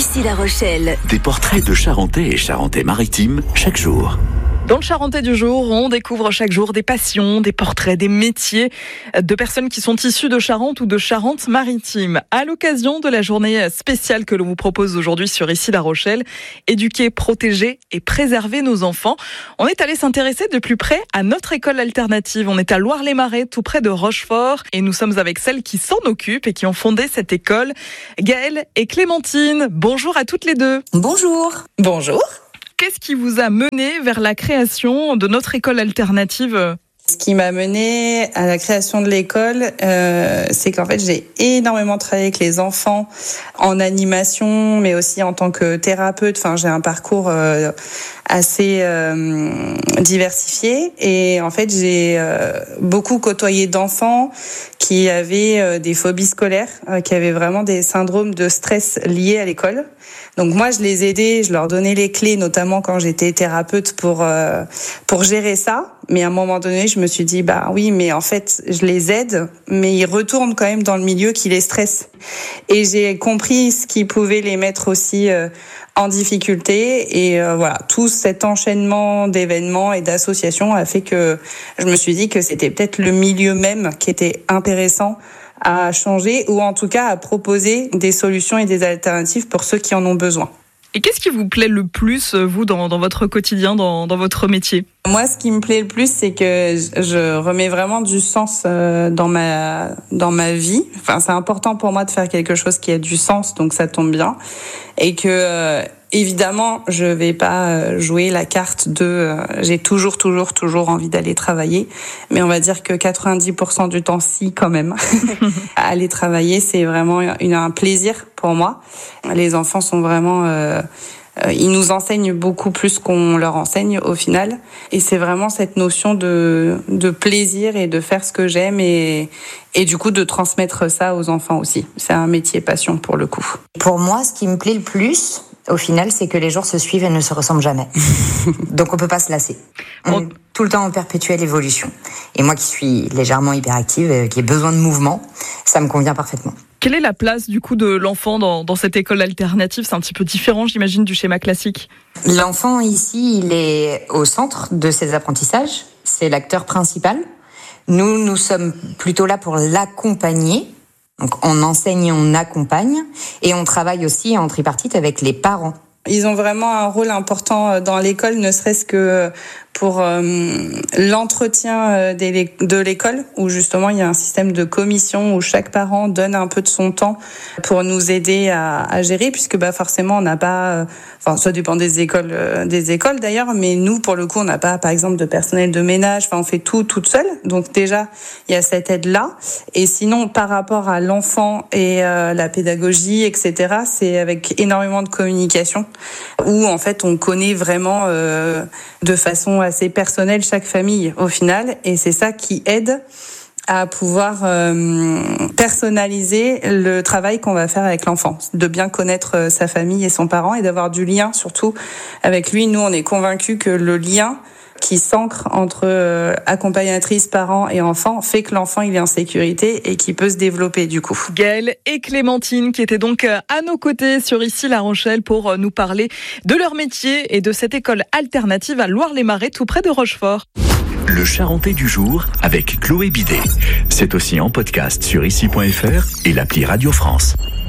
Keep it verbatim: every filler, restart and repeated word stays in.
Ici La Rochelle. Des portraits de Charentais et Charentais-Maritimes chaque jour. Dans le Charentais du jour, on découvre chaque jour des passions, des portraits, des métiers de personnes qui sont issues de Charente ou de Charente-Maritime. À l'occasion de la journée spéciale que l'on vous propose aujourd'hui sur Ici La Rochelle, éduquer, protéger et préserver nos enfants, on est allé s'intéresser de plus près à notre école alternative. On est à Loire-les-Marais, tout près de Rochefort, et nous sommes avec celles qui s'en occupent et qui ont fondé cette école, Gaëlle et Clémentine. Bonjour à toutes les deux. Bonjour. Bonjour. Qu'est-ce qui vous a mené vers la création de notre école alternative ? Ce qui m'a mené à la création de l'école, euh, c'est qu'en fait, j'ai énormément travaillé avec les enfants en animation, mais aussi en tant que thérapeute. Enfin, j'ai un parcours euh, assez euh, diversifié. Et en fait, j'ai euh, beaucoup côtoyé d'enfants qui avaient euh, des phobies scolaires, euh, qui avaient vraiment des syndromes de stress liés à l'école. Donc moi, je les aidais, je leur donnais les clés, notamment quand j'étais thérapeute, pour euh, pour gérer ça. Mais à un moment donné, je me suis dit, bah oui, mais en fait, je les aide, mais ils retournent quand même dans le milieu qui les stresse. Et j'ai compris ce qui pouvait les mettre aussi euh, en difficulté. Et euh, voilà, tout cet enchaînement d'événements et d'associations a fait que je me suis dit que c'était peut-être le milieu même qui était intéressant à changer, ou en tout cas à proposer des solutions et des alternatives pour ceux qui en ont besoin. Et qu'est-ce qui vous plaît le plus, vous, dans, dans votre quotidien, dans, dans votre métier ? Moi, ce qui me plaît le plus, c'est que je remets vraiment du sens dans ma dans ma vie. Enfin, c'est important pour moi de faire quelque chose qui a du sens, donc ça tombe bien. Et que euh, évidemment, je vais pas jouer la carte de euh, j'ai toujours toujours toujours envie d'aller travailler, mais on va dire que quatre-vingt-dix pour cent du temps, si, quand même. Aller travailler, c'est vraiment une, un plaisir pour moi. Les enfants sont vraiment euh, ils nous enseignent beaucoup plus qu'on leur enseigne au final. Et c'est vraiment cette notion de, de plaisir et de faire ce que j'aime et, et du coup de transmettre ça aux enfants aussi. C'est un métier passion pour le coup. Pour moi, ce qui me plaît le plus, au final, c'est que les jours se suivent et ne se ressemblent jamais. Donc on peut pas se lasser. On Bon. est tout le temps en perpétuelle évolution. Et moi qui suis légèrement hyperactive, qui ai besoin de mouvement, ça me convient parfaitement. Quelle est la place du coup de l'enfant dans, dans cette école alternative ? C'est un petit peu différent, j'imagine, du schéma classique. L'enfant ici, il est au centre de ses apprentissages. C'est l'acteur principal. Nous, nous sommes plutôt là pour l'accompagner. Donc on enseigne et on accompagne. Et on travaille aussi en tripartite avec les parents. Ils ont vraiment un rôle important dans l'école, ne serait-ce que pour euh, l'entretien de l'école, où justement il y a un système de commission où chaque parent donne un peu de son temps pour nous aider à, à gérer, puisque bah forcément on n'a pas, enfin ça dépend des écoles, euh, des écoles d'ailleurs, mais nous pour le coup on n'a pas par exemple de personnel de ménage, enfin on fait tout toute seule, donc déjà il y a cette aide là. Et sinon par rapport à l'enfant et euh, la pédagogie, et cetera, c'est avec énormément de communication, où en fait on connaît vraiment euh, de façon assez personnelle chaque famille au final, et c'est ça qui aide à pouvoir euh, personnaliser le travail qu'on va faire avec l'enfant, de bien connaître sa famille et son parent et d'avoir du lien surtout avec lui. Nous on est convaincus que le lien qui s'ancre entre euh, accompagnatrice, parents et enfants fait que l'enfant il est en sécurité et qui peut se développer du coup. Gaëlle et Clémentine qui étaient donc à nos côtés sur Ici La Rochelle pour nous parler de leur métier et de cette école alternative à Loire-les-Marais tout près de Rochefort. Le Charentais du jour avec Chloé Bidet. C'est aussi en podcast sur ici point f r et l'appli Radio France.